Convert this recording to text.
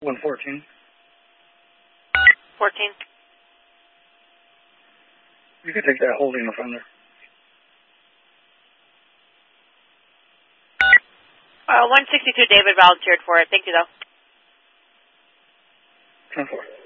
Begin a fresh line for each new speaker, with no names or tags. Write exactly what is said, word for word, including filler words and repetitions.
one fourteen.
fourteen.
You can take that holding offender.
Uh, one sixty-two David volunteered for it. Thank you, though.
ten four.